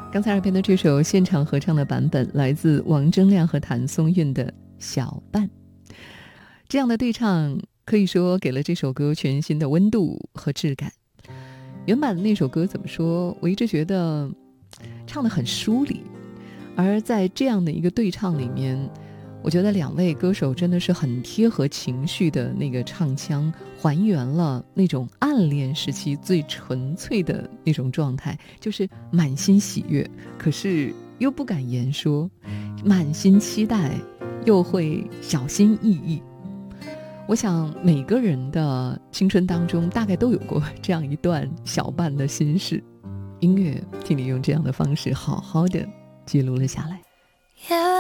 刚才耳边的这首现场合唱的版本来自王铮亮和谭松韵的《小伴》，这样的对唱可以说给了这首歌全新的温度和质感。原版的那首歌怎么说，我一直觉得唱得很疏离，而在这样的一个对唱里面，我觉得两位歌手真的是很贴合情绪的那个唱腔，还原了那种暗恋时期最纯粹的那种状态，就是满心喜悦，可是又不敢言说，满心期待，又会小心翼翼。我想每个人的青春当中大概都有过这样一段小伴的心事，音乐替你用这样的方式好好的记录了下来。